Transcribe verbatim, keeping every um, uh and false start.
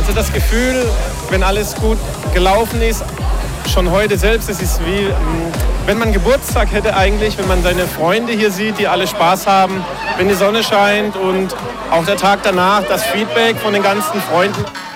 Also das Gefühl, wenn alles gut gelaufen ist, schon heute selbst, es ist wie, wenn man Geburtstag hätte eigentlich, wenn man seine Freunde hier sieht, die alle Spaß haben, wenn die Sonne scheint und auch der Tag danach, das Feedback von den ganzen Freunden.